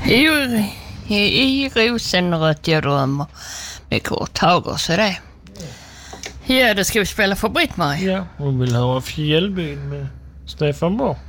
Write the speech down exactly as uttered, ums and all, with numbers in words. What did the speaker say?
I, i, i rosenrött jag drömmer med Kurt Haugers, är det? Ja, då ska vi spela för Britt-Marie. Ja, hon vill höra Fjällbyn med Stefan Borg.